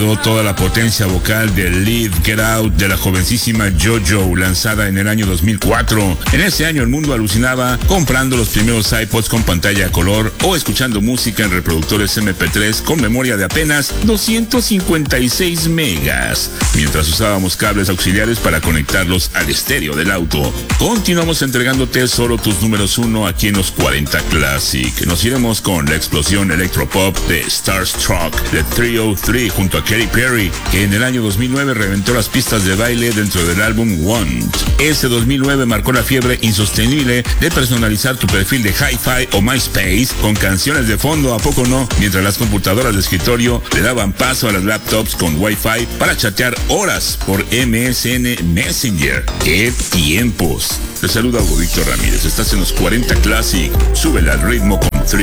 escuchando toda la potencia vocal de Live Get Out de la jovencísima JoJo, lanzada en el año 2004. En ese año el mundo alucinaba comprando los primeros iPods con pantalla a color o escuchando música en reproductores MP3 con memoria de apenas 256 megas, mientras usábamos cables auxiliares para conectarlos al estéreo del auto. Continuamos entregándote solo tus números 1 aquí en los 40 Classic. Nos iremos con la explosión electropop de Starstruck de 303 junto a Katy Perry, que en el año 2009 reventó las pistas de baile dentro del álbum Want. Ese 2009 marcó la fiebre insostenible de personalizar tu perfil de Hi-Fi o MySpace con canciones de fondo, ¿a poco no? Mientras las computadoras de escritorio le daban paso a las laptops con Wi-Fi para chatear horas por MSN Messenger. ¡Qué tiempos! Te saluda Hugo Víctor Ramírez. Estás en los 40 Classic. Súbele al ritmo con